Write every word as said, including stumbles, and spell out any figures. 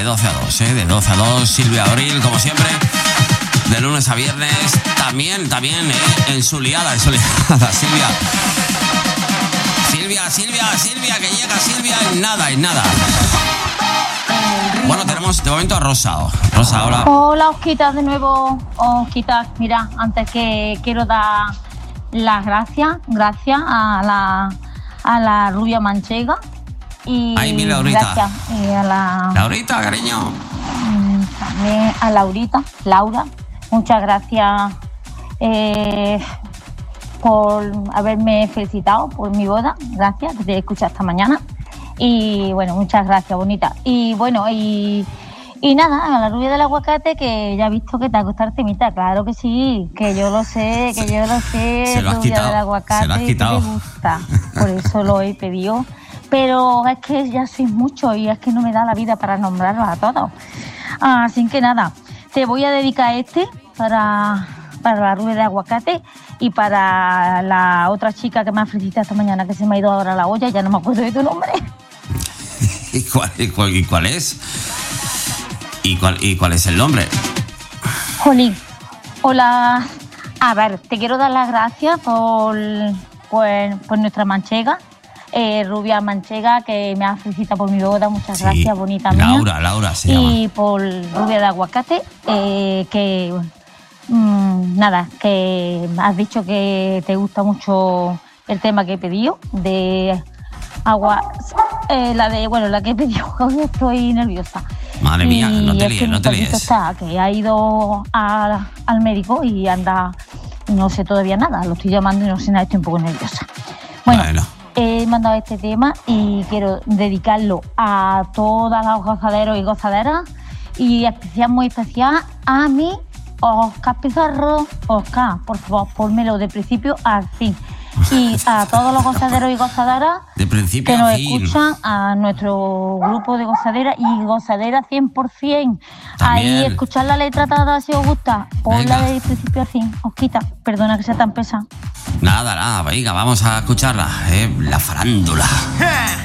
De doce a dos, ¿eh? De doce a dos, Silvia Abril, como siempre, de lunes a viernes, también, también, ¿eh? En su liada, en su liada, Silvia. Silvia, Silvia, Silvia, que llega Silvia en nada, en nada. Bueno, tenemos de momento a Rosa. Rosa, hola. Hola, Osquita, de nuevo. Osquita, mira, antes que quiero dar las gracias, gracias a la, a la rubia manchega. Y ay, mi Laurita. Gracias. Y a la, Laurita, cariño. También a Laurita, Laura. Muchas gracias eh, por haberme felicitado por mi boda. Gracias, que te he escuchado esta mañana. Y bueno, muchas gracias, bonita. Y bueno, y, y nada, a la rubia del aguacate, que ya he visto que te ha gustado el temita. Claro que sí, que yo lo sé, que yo lo sé. Se lo has rubia quitado, del aguacate, se lo has quitado. que te gusta. Por eso lo he pedido. Pero es que ya sois muchos y es que no me da la vida para nombrarlos a todos. Así que nada, te voy a dedicar este para, para la rubia de aguacate y para la otra chica que me ha felicitado esta mañana, que se me ha ido ahora la olla, ya no me acuerdo de tu nombre. ¿Y cuál, y cuál, y cuál es? ¿Y cuál, ¿Y cuál es el nombre? Jolín, hola. A ver, te quiero dar las gracias por, por, por nuestra manchega. Eh, rubia manchega, que me ha felicitado por mi boda, muchas Sí, gracias, bonita mía. Laura, Laura se Y llama. por rubia de aguacate, eh, que mmm, nada, que has dicho que te gusta mucho el tema que he pedido de agua, eh, la de, bueno, la que he pedido, hoy estoy nerviosa. Madre mía, y no te es líes, que no mi te perrito líes. está, que ha ido a- al médico y anda, no sé todavía nada, lo estoy llamando y no sé nada, estoy un poco nerviosa. Bueno. Bueno. He mandado este tema y quiero dedicarlo a todos los gozaderos y gozaderas y especial, muy especial a mi Oscar Pizarro. Oscar, por favor, pónmelo de principio a fin. Y a todos los gozaderos y gozaderas De principio que a nos fin. escuchan, a nuestro grupo de gozaderas y gozadera cien por ciento. Ahí, También. escuchar la letra toda si os gusta. Ponla Venga. de principio a fin. Osquita, perdona que sea tan pesada. Nada, nada, venga, vamos a escucharla, ¿eh? La farándula.